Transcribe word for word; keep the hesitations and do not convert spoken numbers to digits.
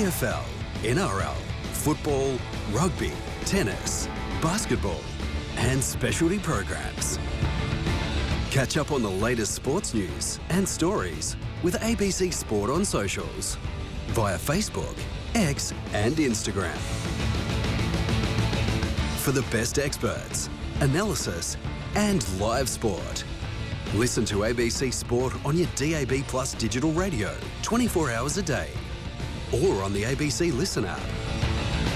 F L, N R L, football, rugby, tennis, basketball, and specialty programs. Catch up on the latest sports news and stories with A B C Sport on socials via Facebook, X and Instagram. For the best experts, analysis and live sport. Listen to A B C Sport on your D A B Plus digital radio twenty-four hours a day or on the A B C Listen app.